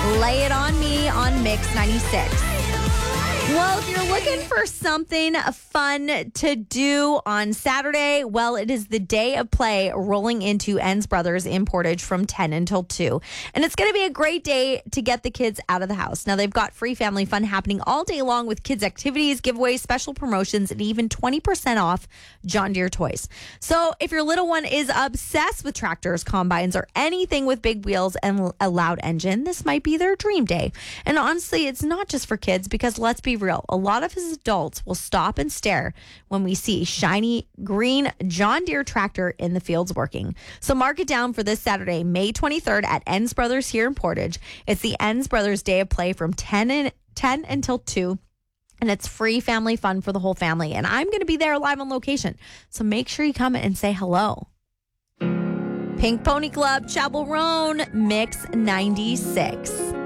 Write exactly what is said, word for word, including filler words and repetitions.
Lay It On Me on Mix ninety-six. Well, if you're looking for something fun to do on Saturday, well, it is the day of play rolling into Enns Brothers in Portage from ten until two. And it's going to be a great day to get the kids out of the house. Now, they've got free family fun happening all day long with kids' activities, giveaways, special promotions, and even twenty percent off John Deere toys. So if your little one is obsessed with tractors, combines, or anything with big wheels and a loud engine, this might be their dream day. And honestly, it's not just for kids because let's be real, a lot of us adults will stop and stare when we see shiny green John Deere tractor in the fields working. So mark it down for this Saturday, May twenty-third at Enns Brothers here in Portage. It's the Enns Brothers Day of Play from ten, and, ten until two. And it's free family fun for the whole family. And I'm going to be there live on location. So make sure you come and say hello. Pink Pony Club, Chapel Roan, Mix ninety-six.